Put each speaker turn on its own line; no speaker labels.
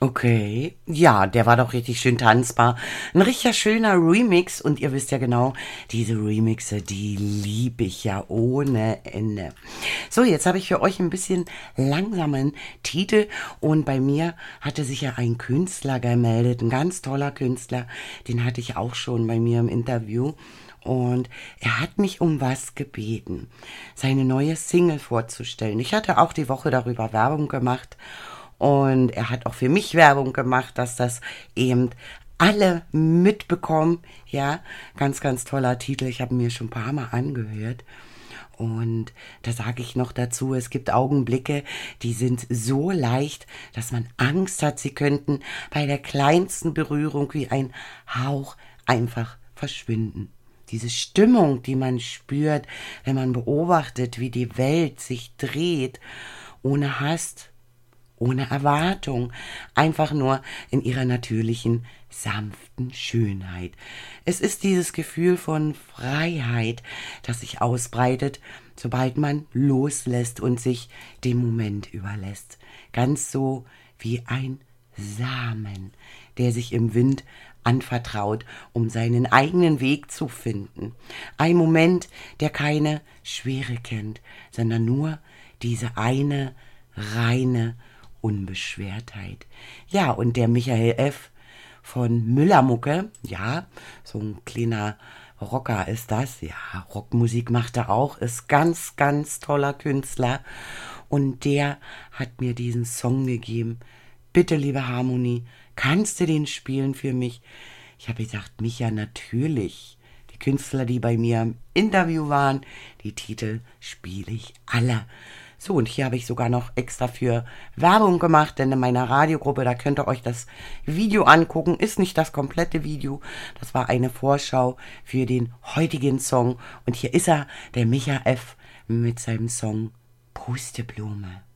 Okay, ja, der war doch richtig schön tanzbar. Ein richtig schöner Remix und ihr wisst ja genau, diese Remixe, die liebe ich ja ohne Ende. So, jetzt habe ich für euch ein bisschen langsamen Titel und bei mir hatte sich ja ein Künstler gemeldet, ein ganz toller Künstler, den hatte ich auch schon bei mir im Interview. Und er hat mich um was gebeten, seine neue Single vorzustellen. Ich hatte auch die Woche darüber Werbung gemacht und er hat auch für mich Werbung gemacht, dass das eben alle mitbekommen. Ja, ganz, ganz toller Titel. Ich habe ihn mir schon ein paar Mal angehört. Und da sage ich noch dazu, es gibt Augenblicke, die sind so leicht, dass man Angst hat, sie könnten bei der kleinsten Berührung wie ein Hauch einfach verschwinden. Diese Stimmung, die man spürt, wenn man beobachtet, wie die Welt sich dreht, ohne Hast, ohne Erwartung, einfach nur in ihrer natürlichen, sanften Schönheit. Es ist dieses Gefühl von Freiheit, das sich ausbreitet, sobald man loslässt und sich dem Moment überlässt. Ganz so wie ein Samen, der sich im Wind anvertraut, um seinen eigenen Weg zu finden. Ein Moment, der keine Schwere kennt, sondern nur diese eine reine Unbeschwertheit. Ja, und der Michael F. von Müllermucke, ja, so ein kleiner Rocker ist das, ja, Rockmusik macht er auch, ist ganz, ganz toller Künstler und der hat mir diesen Song gegeben. Bitte, liebe Harmonie, kannst du den spielen für mich? Ich habe gesagt, Micha, natürlich. Die Künstler, die bei mir im Interview waren, die Titel spiele ich alle. So, und hier habe ich sogar noch extra für Werbung gemacht, denn in meiner Radiogruppe, da könnt ihr euch das Video angucken. Ist nicht das komplette Video, das war eine Vorschau für den heutigen Song. Und hier ist er, der Micha F. mit seinem Song Pusteblume.